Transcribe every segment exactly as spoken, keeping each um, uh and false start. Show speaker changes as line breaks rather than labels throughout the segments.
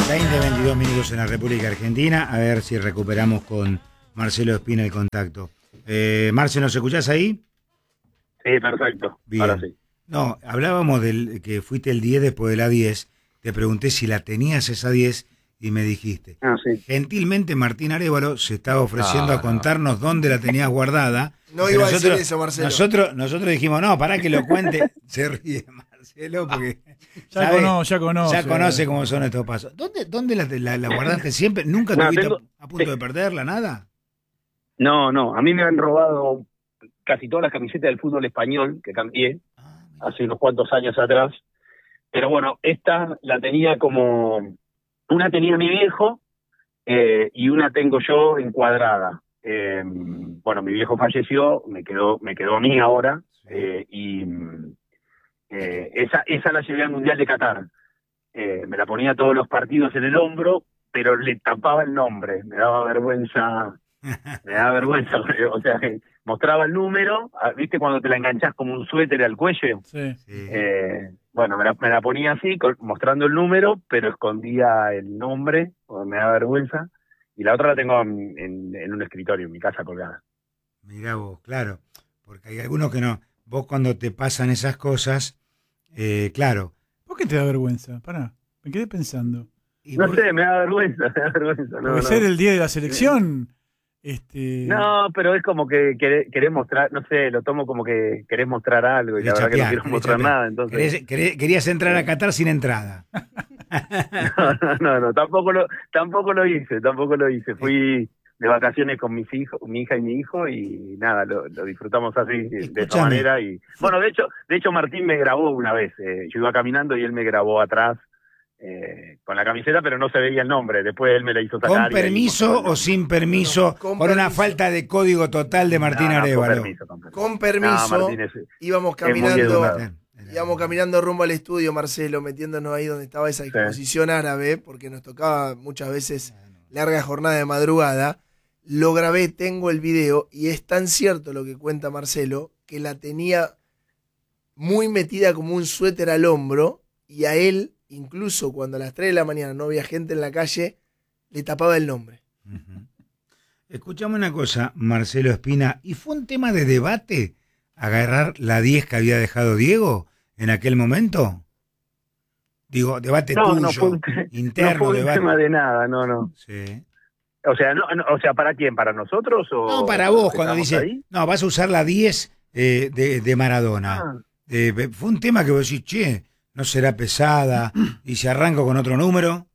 veinte, veintidós minutos en la República Argentina. A ver si recuperamos con Marcelo Espina el contacto. Eh, Marce, ¿nos escuchás ahí?
Sí, perfecto.
Bien.
Ahora sí.
No, hablábamos del que fuiste el diez después de la diez. Te pregunté si la tenías esa diez y me dijiste.
Ah, sí.
Gentilmente Martín Arévalo se estaba ofreciendo
No,
a contarnos no. dónde la tenías guardada.
No iba nosotros, a decir eso, Marcelo.
Nosotros, nosotros dijimos, no, pará que lo cuente. Se ríe Marcelo porque
ya, conoce, ya conoce.
Ya conoce cómo son estos pasos. ¿Dónde, dónde la, la, la guardaste siempre? ¿Nunca
no,
tuviste
tengo,
a, a punto
sí.
de perderla, nada?
No, no. A mí me han robado casi todas las camisetas del fútbol español que cambié ah, hace unos cuantos años atrás. Pero bueno, esta la tenía como... Una tenía mi viejo eh, y una tengo yo encuadrada. Eh, bueno, mi viejo falleció, me quedó me quedó a mí ahora, eh, y eh, esa esa la llevé al Mundial de Qatar. Eh, me la ponía todos los partidos en el hombro, pero le tapaba el nombre, me daba vergüenza, me daba vergüenza, o sea, mostraba el número, ¿viste cuando te la enganchás como un suéter al cuello?
Sí.
Eh, bueno, me la, me la ponía así, con, mostrando el número, pero escondía el nombre, me daba vergüenza. Y la otra la tengo en, en, en un escritorio, en mi casa colgada.
Mirá vos, claro, porque hay algunos que no. Vos cuando te pasan esas cosas, eh, claro.
¿Por qué te da vergüenza? Pará, me quedé pensando.
No
por...
sé, me da vergüenza, me da vergüenza. No,
Porque
no.
ser el día de la selección... Este...
No, pero es como que querés, querés mostrar, no sé, lo tomo como que querés mostrar algo y la verdad chapear, que no quiero mostrar chapear. nada. Entonces...
Querés, querés, querías entrar a Qatar sin entrada.
No, no, no, no, tampoco lo, tampoco lo hice, tampoco lo hice. Fui de vacaciones con mis hijos, mi hija y mi hijo y nada, lo, lo disfrutamos así, Escúchame. de esa manera. Y bueno, de hecho, de hecho Martín me grabó una vez. Eh, yo iba caminando y él me grabó atrás. Eh, con la camiseta, pero no se veía el nombre. Después él me la hizo sacar.
¿Con permiso o sin permiso? No, con por permiso. Una falta de código total de Martín no, no, Arévalo.
Con permiso. Con permiso,
con permiso no, es, íbamos caminando íbamos caminando rumbo al estudio, Marcelo, metiéndonos ahí donde estaba esa exposición sí. árabe, porque nos tocaba muchas veces larga jornada de madrugada. Lo grabé, tengo el video, y es tan cierto lo que cuenta Marcelo, que la tenía muy metida como un suéter al hombro, y a él incluso cuando a las tres de la mañana no había gente en la calle, le tapaba el nombre.
Uh-huh. Escuchame una cosa, Marcelo Espina, ¿y fue un tema de debate agarrar la diez que había dejado Diego en aquel momento? Digo, debate
no,
tuyo,
no fue un,
interno,
no fue un
debate.
tema de nada, no, no.
Sí.
O sea, no, no, o sea, ¿para quién? ¿Para nosotros? O
no, para vos, cuando dice, ahí? no, vas a usar la diez eh, de, de Maradona. Ah. Eh, fue un tema que vos decís, che, ¿no será pesada? ¿Y si arranco con otro número?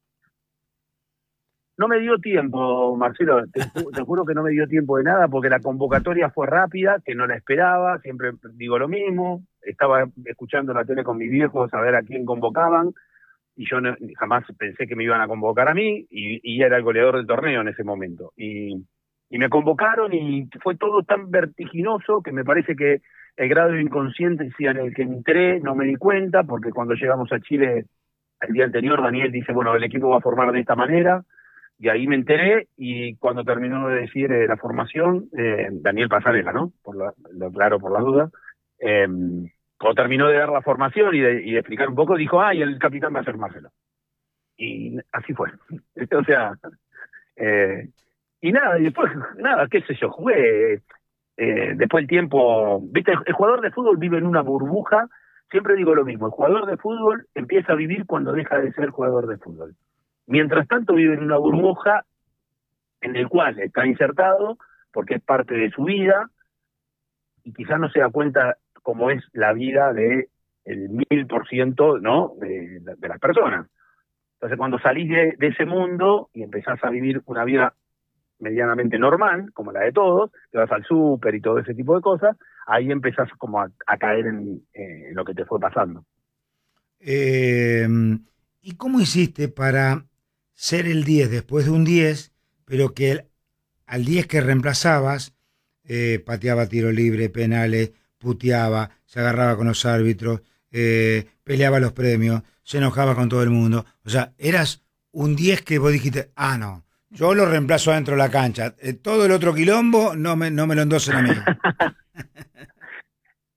No me dio tiempo, Marcelo, te, te juro que no me dio tiempo de nada, porque la convocatoria fue rápida, que no la esperaba, siempre digo lo mismo, estaba escuchando la tele con mis viejos a ver a quién convocaban, y yo no, jamás pensé que me iban a convocar a mí, y, y era el goleador del torneo en ese momento. Y, y me convocaron y fue todo tan vertiginoso que me parece que el grado de inconsciencia en el que entré no me di cuenta, porque cuando llegamos a Chile el día anterior, Daniel dice, bueno, el equipo va a formar de esta manera, y ahí me enteré, y cuando terminó de decir eh, la formación, eh, Daniel Pasarela, ¿no? Por la, lo claro, por la duda, eh, cuando terminó de dar la formación y de, y de explicar un poco, dijo, ah, y el capitán va a ser Marcelo. Y así fue. O sea, eh, y nada, y después, nada, qué sé yo, jugué... Eh, después el tiempo, viste, el, el jugador de fútbol vive en una burbuja, siempre digo lo mismo, el jugador de fútbol empieza a vivir cuando deja de ser jugador de fútbol. Mientras tanto vive en una burbuja en el cual está insertado porque es parte de su vida y quizás no se da cuenta cómo es la vida de el mil por ciento, ¿no? de, de las personas. Entonces cuando salís de, de ese mundo y empezás a vivir una vida medianamente normal, como la de todos, te vas al súper y todo ese tipo de cosas, ahí empezás como a, a caer en, eh, en lo que te fue pasando.
Eh, ¿Y cómo hiciste para ser el diez después de un diez, pero que el, al diez que reemplazabas eh, pateaba tiro libre, penales, puteaba, se agarraba con los árbitros, eh, peleaba los premios, se enojaba con todo el mundo? O sea, eras un diez que vos dijiste, ah, no, yo lo reemplazo adentro de la cancha. Eh, todo el otro quilombo no me, no me lo endosen a mí.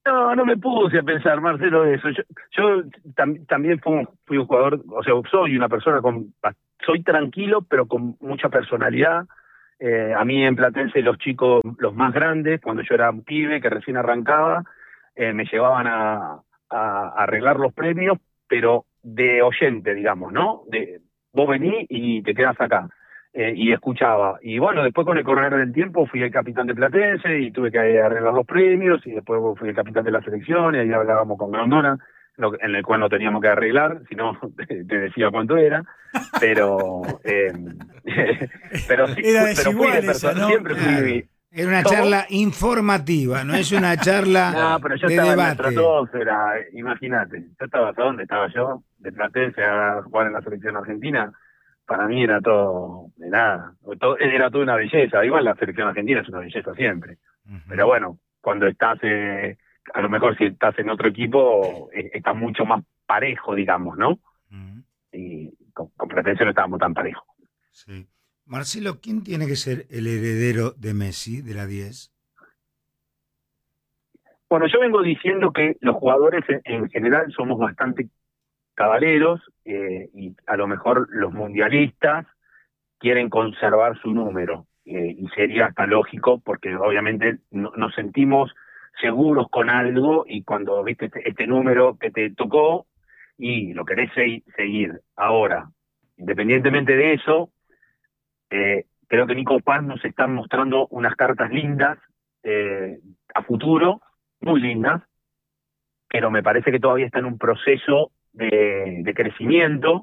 No, no me puse a pensar, Marcelo, eso. Yo, yo tam, también fui un, fui un jugador, o sea, soy una persona con, soy tranquilo, pero con mucha personalidad. Eh, a mí en Platense los chicos, los más grandes, cuando yo era un pibe que recién arrancaba, eh, me llevaban a, a, a arreglar los premios, pero de oyente, digamos, ¿no? De, vos venís y te quedás acá. Eh, y escuchaba. Y bueno, después con el correr del tiempo fui el capitán de Platense y tuve que arreglar los premios, y después fui el capitán de la selección, y ahí hablábamos con Grondona, lo, en el cual no teníamos que arreglar, sino te, te decía cuánto era, pero eh, pero sí,
era
pero fui de
esa, ¿no?
siempre fui...
Claro. Era una charla informativa, no es una charla
no, pero yo
de
estaba
debate.
En estratosfera, imagínate, yo estaba, ¿dónde estaba yo? De Platense a jugar en la selección argentina. Para mí era todo de nada, todo, era toda una belleza. Igual la selección argentina es una belleza siempre. Uh-huh. Pero bueno, cuando estás, eh, a lo mejor si estás en otro equipo, eh, está mucho más parejo, digamos, ¿no? Uh-huh. Y con, con Platense no estábamos tan parejos.
Sí. Marcelo, ¿quién tiene que ser el heredero de Messi, de la diez?
Bueno, yo vengo diciendo que los jugadores en, en general somos bastante caballeros, eh, y a lo mejor los mundialistas quieren conservar su número, eh, y sería hasta lógico porque obviamente no, nos sentimos seguros con algo, y cuando viste este, este número que te tocó y lo querés se- seguir. Ahora, independientemente de eso, eh, creo que Nico Paz nos está mostrando unas cartas lindas, eh, a futuro, muy lindas, pero me parece que todavía está en un proceso De, de crecimiento,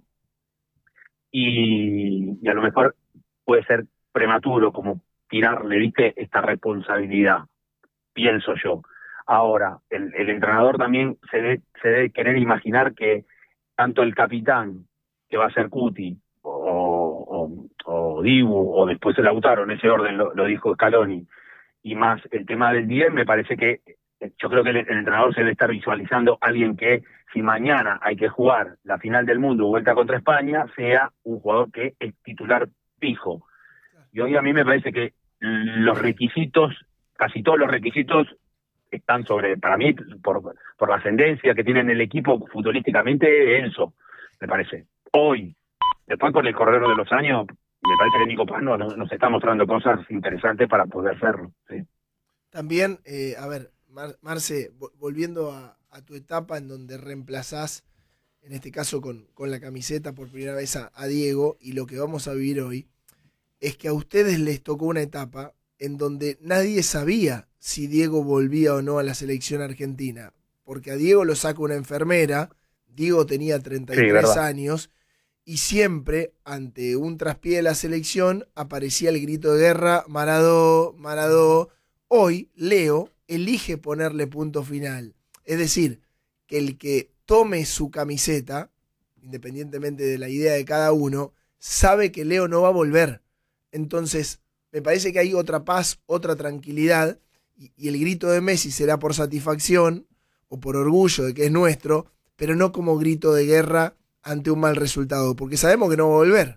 y, y a lo mejor puede ser prematuro como tirarle, viste, esta responsabilidad, pienso yo. Ahora, el, el entrenador también se debe, se debe querer imaginar que tanto el capitán, que va a ser Cuti, o, o, o Dibu, o después el Lautaro, en ese orden lo, lo dijo Scaloni, y más el tema del diez, me parece que yo creo que el, el entrenador se debe estar visualizando a alguien que, si mañana hay que jugar la final del mundo, vuelta contra España, sea un jugador que es titular fijo. Y hoy a mí me parece que los requisitos, casi todos los requisitos, están sobre, para mí, por, por la ascendencia que tiene en el equipo futbolísticamente, Enzo, me parece. Hoy, después con el correr de los años, me parece que Nico Paz nos, nos está mostrando cosas interesantes para poder hacerlo, ¿sí?
También, eh, a ver, Mar- Marce, volviendo a, a tu etapa en donde reemplazás, en este caso con, con la camiseta por primera vez a, a Diego, y lo que vamos a vivir hoy, es que a ustedes les tocó una etapa en donde nadie sabía si Diego volvía o no a la selección argentina, porque a Diego lo saca una enfermera, Diego tenía treinta y tres
Sí,
años, y siempre, ante un traspié de la selección, aparecía el grito de guerra, Maradó, Maradó. Hoy, Leo elige ponerle punto final. Es decir, que el que tome su camiseta, independientemente de la idea de cada uno, sabe que Leo no va a volver. Entonces, me parece que hay otra paz, otra tranquilidad, y, y el grito de Messi será por satisfacción o por orgullo de que es nuestro, pero no como grito de guerra ante un mal resultado, porque sabemos que no va a volver.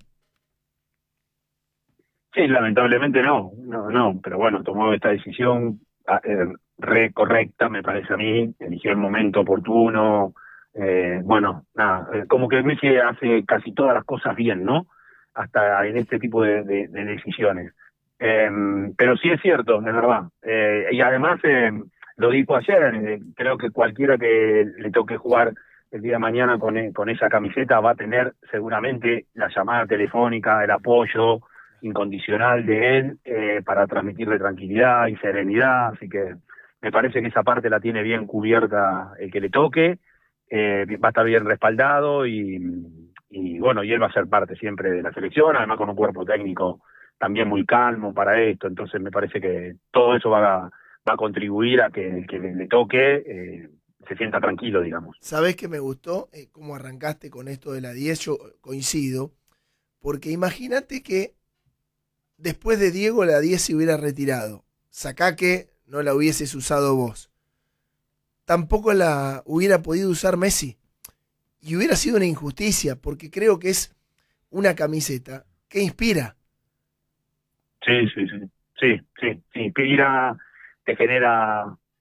Sí, lamentablemente no, no, no, pero bueno, tomó esta decisión eh, re correcta, me parece a mí, eligió el momento oportuno, eh, bueno, nada, eh, como que Messi hace casi todas las cosas bien, ¿no? Hasta en este tipo de, de, de decisiones. Eh, pero sí es cierto, de verdad, eh, y además eh, lo dijo ayer, eh, creo que cualquiera que le toque jugar el día de mañana con, con esa camiseta va a tener seguramente la llamada telefónica, el apoyo incondicional de él, eh, para transmitirle tranquilidad y serenidad, así que me parece que esa parte la tiene bien cubierta el que le toque, eh, va a estar bien respaldado, y, y bueno, y él va a ser parte siempre de la selección, además con un cuerpo técnico también muy calmo para esto, entonces me parece que todo eso va a, va a contribuir a que el que le, le toque eh, se sienta tranquilo, digamos.
¿Sabés que me gustó eh, cómo arrancaste con esto de la diez? Yo coincido, porque imagínate que después de Diego la diez se hubiera retirado, sacá que no la hubieses usado vos, tampoco la hubiera podido usar Messi, y hubiera sido una injusticia, porque creo que es una camiseta que inspira.
Sí, sí, sí, sí, sí, sí, inspira, te genera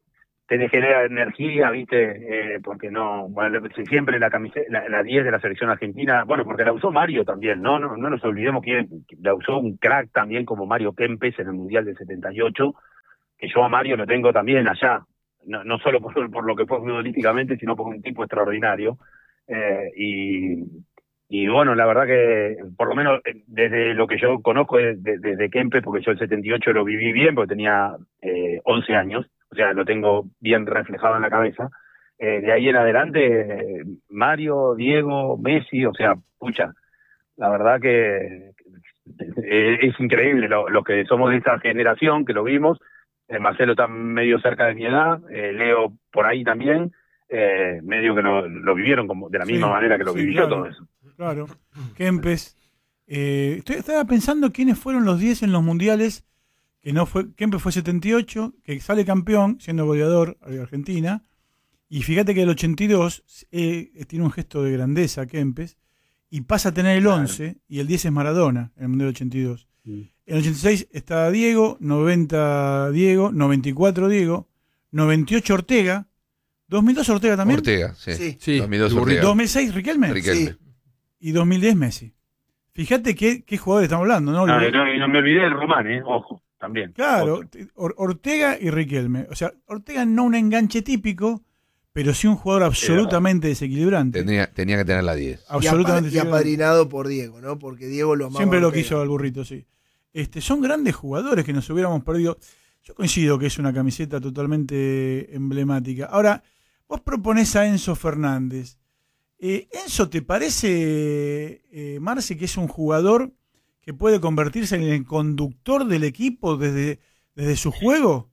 te genera energía, ¿viste? Eh, porque no, bueno, siempre la camiseta, la, la diez de la selección argentina, bueno, porque la usó Mario también, ¿no? No, no nos olvidemos que la usó un crack también como Mario Kempes en el Mundial del setenta y ocho, que yo a Mario lo tengo también allá, no, no solo por, por lo que fue futbolísticamente, sino por un tipo extraordinario. Eh, y, y bueno, la verdad que, por lo menos desde lo que yo conozco desde de, de Kempes, porque yo el setenta y ocho lo viví bien, porque tenía eh, once años, o sea, lo tengo bien reflejado en la cabeza. Eh, de ahí en adelante, eh, Mario, Diego, Messi, o sea, pucha, la verdad que eh, es increíble lo, lo que somos de esa generación, que lo vimos. Eh, Marcelo está medio cerca de mi edad, eh, Leo por ahí también, eh, medio que lo, lo vivieron como de la misma
sí,
manera que lo
sí,
viví
claro,
yo, todo eso.
Claro, Kempes. Eh, estoy, estaba pensando quiénes fueron los diez en los mundiales. Que no fue, Kempes fue setenta y ocho, que sale campeón siendo goleador de Argentina, y fíjate que el ochenta y dos eh, tiene un gesto de grandeza Kempes, y pasa a tener el claro. once, y el diez es Maradona, en el Mundial ochenta y dos. Mm. En el ochenta y seis está Diego, noventa Diego, noventa y cuatro Diego, noventa y ocho Ortega, dos mil dos Ortega también.
Ortega, sí.
sí.
sí. dos mil dos Ortega.
dos mil seis Riquelme.
Riquelme.
Sí.
Y dos mil diez Messi. Fíjate qué, qué jugadores estamos hablando, ¿no?
No, no, y no me olvidé del Román, ¿eh? Ojo. También.
Claro, Or Ortega y Riquelme. O sea, Ortega no un enganche típico, pero sí un jugador absolutamente desequilibrante.
Tenía, tenía que tener la diez.
Absolutamente
y, apa y apadrinado por Diego, ¿no? Porque Diego lo amaba.
Siempre lo quiso al burrito, sí. Este, son grandes jugadores que nos hubiéramos perdido. Yo coincido que es una camiseta totalmente emblemática. Ahora, vos proponés a Enzo Fernández. Eh, ¿Enzo te parece, eh, Marce, que es un jugador que puede convertirse en el conductor del equipo desde, desde su juego?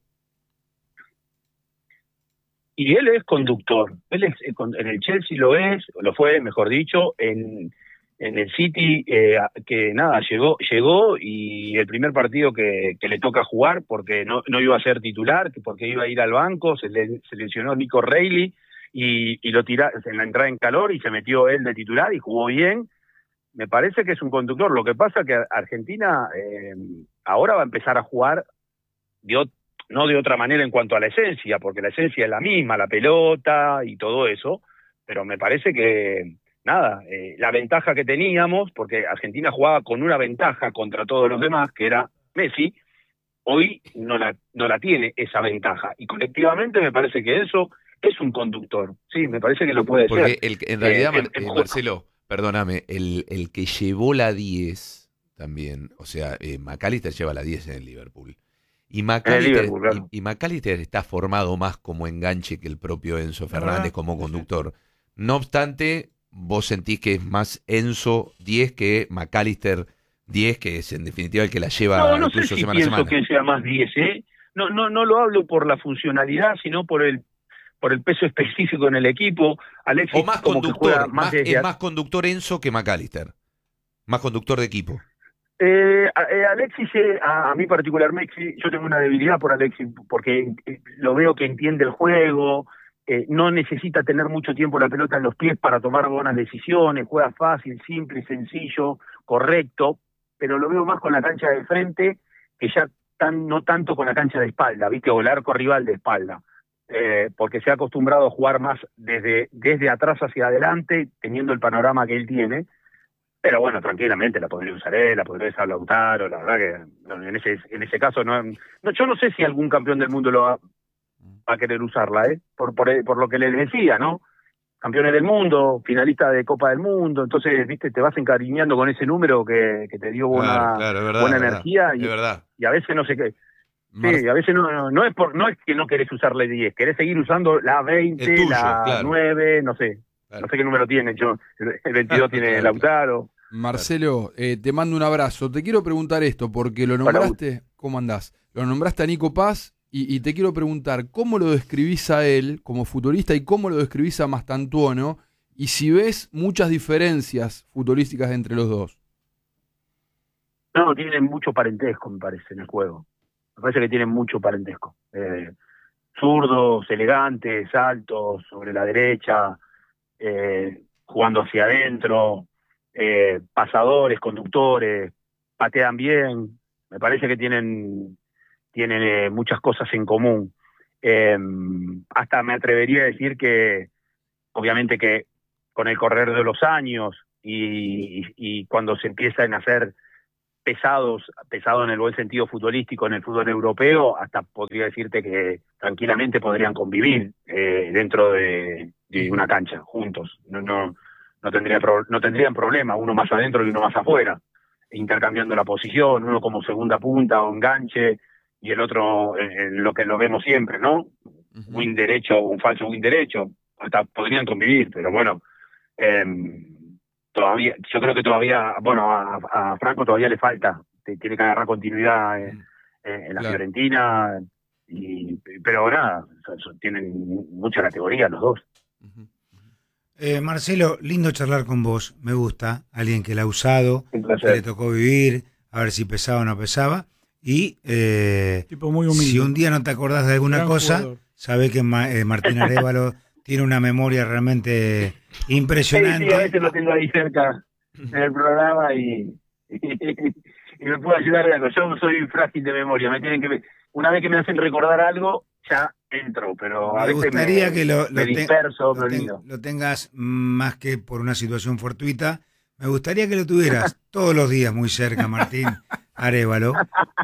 Y él es conductor. Él es, en el Chelsea lo es, lo fue, mejor dicho, en, en el City, eh, que nada, llegó llegó y el primer partido que, que le toca jugar, porque no, no iba a ser titular, porque iba a ir al banco, se le se lesionó Nico Reilly y, y lo tira en la entrada en calor y se metió él de titular y jugó bien. Me parece que es un conductor. Lo que pasa es que Argentina eh, ahora va a empezar a jugar de, no de otra manera en cuanto a la esencia, porque la esencia es la misma, la pelota y todo eso, pero me parece que, nada, eh, la ventaja que teníamos, porque Argentina jugaba con una ventaja contra todos los demás, que era Messi, hoy no la, no la tiene esa ventaja. Y colectivamente me parece que eso es un conductor. Sí, me parece que lo puede
porque
ser.
El, en realidad,
eh,
eh, Marcelo... Perdóname, el, el que llevó la diez también, o sea, eh, McAllister lleva la diez en el Liverpool. Y McAllister,
Liverpool, claro.
y, y McAllister está formado más como enganche que el propio Enzo Fernández ah, como conductor. No obstante, vos sentís que es más Enzo diez que McAllister diez, que es en definitiva el que la lleva
no, no
incluso
sé si
semana a semana.
No, que sea más diez, ¿eh? No, no, no lo hablo por la funcionalidad, sino por el por el peso específico en el equipo. Alexis
o más
como
conductor,
que juega más
más,
desde...
es más conductor Enzo que McAllister, más conductor de equipo.
Eh, eh, Alexis, eh, a, a mí particularmente, yo tengo una debilidad por Alexis, porque eh, lo veo que entiende el juego, eh, no necesita tener mucho tiempo la pelota en los pies para tomar buenas decisiones, juega fácil, simple, sencillo, correcto, pero lo veo más con la cancha de frente, que ya tan, no tanto con la cancha de espalda, ¿viste? O el arco rival de espalda. Eh, porque se ha acostumbrado a jugar más desde, desde atrás hacia adelante, teniendo el panorama que él tiene, pero bueno, tranquilamente la podría usar él, la podría usar Lautaro, la verdad que no, en ese en ese caso no, no, yo no sé si algún campeón del mundo lo va, va a querer usarla, ¿eh? por, por, por lo que les decía, ¿no? Campeones del mundo, finalista de Copa del Mundo, entonces, viste, te vas encariñando con ese número que, que te dio buena,
claro, claro, es verdad,
buena
es
energía
verdad,
y,
es verdad.
y a veces no sé qué. Sí, a veces no, no, no es por no es que no querés usar la diez, querés seguir usando la veinte, tuyo, la claro. nueve, no sé. Claro. No sé qué número tiene, yo el veintidós tiene claro. Lautaro.
Marcelo, eh, te mando un abrazo. Te quiero preguntar esto, porque lo nombraste, Para... ¿cómo andás? Lo nombraste a Nico Paz y, y te quiero preguntar, ¿cómo lo describís a él como futbolista y cómo lo describís a Mastantuono? Y si ves muchas diferencias futbolísticas entre los dos.
No, tienen mucho parentesco, me parece, en el juego. Me parece que tienen mucho parentesco. Eh, zurdos, elegantes, altos, sobre la derecha, eh, jugando hacia adentro, eh, pasadores, conductores, patean bien. Me parece que tienen, tienen eh, muchas cosas en común. Eh, hasta me atrevería a decir que, obviamente que con el correr de los años y, y, y cuando se empiezan a hacer pesados, pesados en el buen sentido futbolístico en el fútbol europeo, hasta podría decirte que tranquilamente podrían convivir eh, dentro de, de una cancha, juntos. No, no, no, tendría pro, no tendrían problema, uno más adentro y uno más afuera, intercambiando la posición, uno como segunda punta o enganche, y el otro eh, lo que lo vemos siempre, ¿no? Uh-huh. Win derecho o un falso win derecho, hasta podrían convivir, pero bueno, eh, todavía, yo creo que todavía, bueno, a, a Franco todavía le falta, tiene que agarrar continuidad en, en la claro. Fiorentina, y, pero nada, tienen mucha categoría los dos.
Uh-huh. Eh, Marcelo, lindo charlar con vos, me gusta, alguien que la ha usado, que le tocó vivir, a ver si pesaba o no pesaba, y eh,
tipo muy humilde.
Si un día no te acordás de alguna Gran cosa, jugador. Sabés que Ma, eh, Martín Arévalo tiene una memoria realmente impresionante.
Sí, sí, a veces lo tengo ahí cerca en el programa y, y, y me puedo ayudar en algo. Yo soy frágil de memoria, me tienen que una vez que me hacen recordar algo, ya entro, pero a
me
veces
gustaría
me,
que lo,
me
lo
disperso,
te,
me
lo, ten, lo tengas más que por una situación fortuita. Me gustaría que lo tuvieras todos los días muy cerca, Martín Arévalo.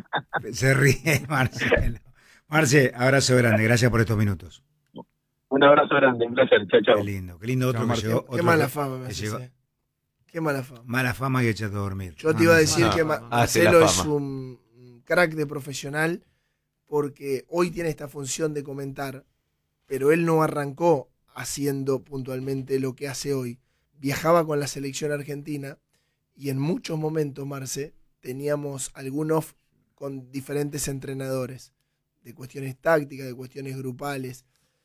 Se ríe Marcelo. Marce, abrazo grande, gracias por estos minutos.
Un abrazo grande, un placer, chao, chao.
Qué lindo, qué lindo otro chao, que llegó.
Qué otro mala fama me llegó. Qué mala fama.
Mala fama y echate a dormir.
Yo te iba a decir que Ma- Marcelo es un crack de profesional porque hoy tiene esta función de comentar, pero él no arrancó haciendo puntualmente lo que hace hoy. Viajaba con la selección argentina y en muchos momentos, Marce, teníamos algún off con diferentes entrenadores, de cuestiones tácticas, de cuestiones grupales,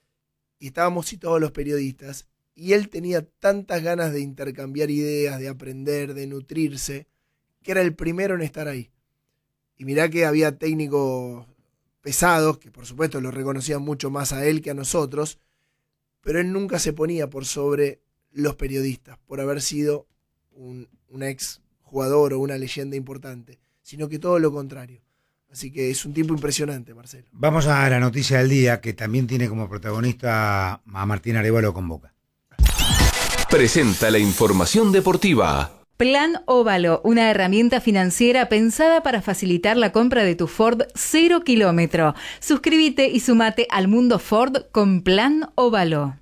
y estábamos citados los periodistas, y él tenía tantas ganas de intercambiar ideas, de aprender, de nutrirse, que era el primero en estar ahí. Y mirá que había técnicos pesados, que por supuesto lo reconocían mucho más a él que a nosotros, pero él nunca se ponía por sobre los periodistas, por haber sido un, un ex jugador o una leyenda importante, sino que todo lo contrario. Así que es un tipo impresionante, Marcelo.
Vamos a la noticia del día, que también tiene como protagonista a Martín Arévalo con Boca.
Presenta la información deportiva.
Plan Óvalo, una herramienta financiera pensada para facilitar la compra de tu Ford cero kilómetro. Suscríbete y sumate al mundo Ford con Plan Óvalo.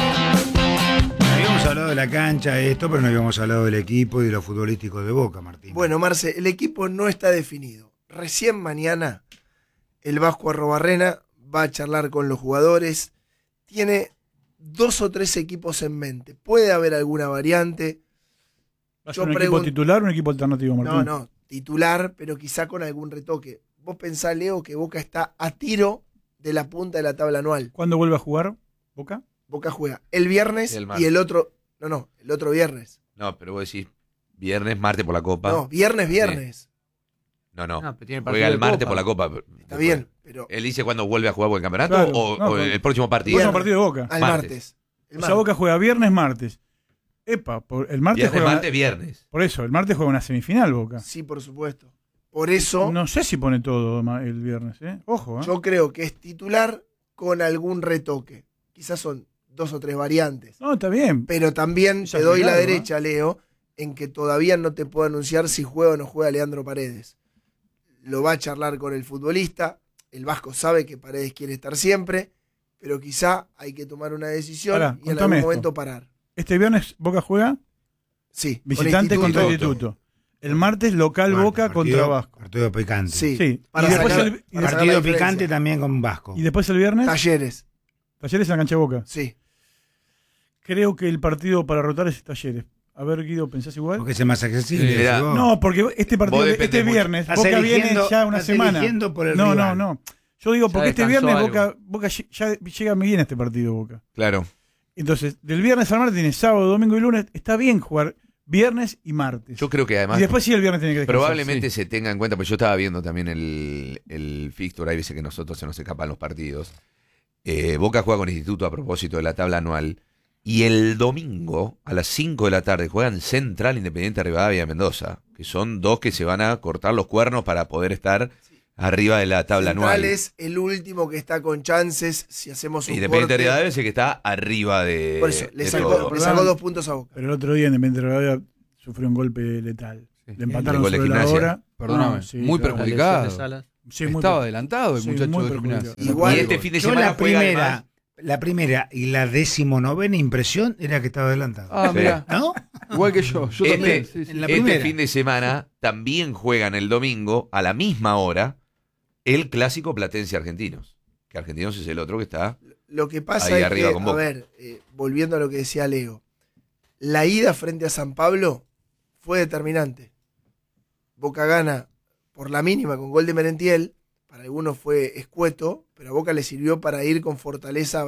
Habíamos hablado de la cancha, de esto, pero no habíamos hablado del equipo y de los futbolísticos de Boca, Martín.
Bueno, Marce, el equipo no está definido. Recién mañana el Vasco Arrobarrena va a charlar con los jugadores. Tiene dos o tres equipos en mente. Puede haber alguna variante.
¿Va a ser un pregun- equipo titular o un equipo alternativo, Martín?
No, no, titular, pero quizá con algún retoque. Vos pensás, Leo, que Boca está a tiro de la punta de la tabla anual.
¿Cuándo vuelve a jugar Boca?
Boca juega el viernes y el, y el otro... No, no, el otro viernes.
No, pero vos decís viernes, martes por la Copa.
No, viernes, viernes.
Sí. No, no,
no
juega el martes por la Copa.
Está después. Bien, pero...
¿Él dice cuándo vuelve a jugar por el campeonato
claro,
o,
no,
o el próximo partido?
El próximo partido de Boca.
Al martes. martes.
El o sea, Boca juega viernes, martes. Epa, por, el martes
viernes,
juega
martes, viernes.
Por eso, el martes juega una semifinal Boca.
Sí, por supuesto. Por eso...
No sé si pone todo el viernes, ¿eh? Ojo, ¿eh?
Yo creo que es titular con algún retoque. Quizás son dos o tres variantes.
No, está bien.
Pero también te doy la derecha, ¿eh? Leo, en que todavía no te puedo anunciar si juega o no juega Leandro Paredes. Lo va a charlar con el futbolista. El Vasco sabe que Paredes quiere estar siempre, pero quizá hay que tomar una decisión Pará, y en algún esto. momento parar.
¿Este viernes Boca juega?
Sí.
Visitante con contra Instituto. El martes local bueno, Boca
partido,
contra Vasco.
Partido picante.
Sí.
sí.
Para y después sacar, el, y partido picante también con Vasco.
¿Y después el viernes?
Talleres.
¿Talleres en la cancha de Boca?
Sí.
Creo que el partido para rotar es Talleres. A ver, Guido, ¿pensás igual?
Porque es más accesible. Sí,
si no, porque este partido, este viernes, Boca viene ya una semana.
Por el
no,
rival.
no, no. Yo digo, porque este viernes Boca, Boca ya llega bien a este partido, Boca.
Claro.
Entonces, del viernes al martes tiene sábado, domingo y lunes. Está bien jugar viernes y martes.
Yo creo que además...
Y después sí el viernes tiene que descansar.
Probablemente
sí.
se tenga en cuenta, porque yo estaba viendo también el, el fixture, hay veces que nosotros se nos escapan los partidos. Eh, Boca juega con Instituto a propósito de la tabla anual. Y el domingo, a las cinco de la tarde, juegan Central Independiente Rivadavia de Mendoza, que son dos que se van a cortar los cuernos para poder estar arriba de la tabla
Central
anual.
es el último que está con chances si hacemos un
Independiente
corte.
Rivadavia es el que está arriba de.
Por eso, le
de
sacó,
todo.
le sacó dos puntos a Boca.
Pero el otro día Independiente Rivadavia sufrió un golpe letal.
Sí.
Le empataron
El gol de
sobre la
Gimnasia.
hora.
Perdóname,
Ah, sí,
muy
claro.
perjudicado.
Sí, muy
Estaba
per-
adelantado el
sí,
muchacho
muy
de
perjudicado.
Gimnasia.
Igual-
Y este fin de
Yo
semana
la
juega
primera,
además-
la primera y la decimonovena impresión era que estaba adelantado.
Ah,
Sí.
mira,
¿No?
igual que yo. Yo
Este-
también. Sí, sí.
en la
Este
primera.
fin de semana también juegan el domingo a la misma hora el clásico Platense Argentinos. Que Argentinos es el otro que está.
Lo que pasa
Ahí
es
arriba
que,
con
a
Boca.
ver, eh, volviendo a lo que decía Leo, la ida frente a San Pablo fue determinante. Boca gana por la mínima con gol de Merentiel, para algunos fue escueto, pero a Boca le sirvió para ir con fortaleza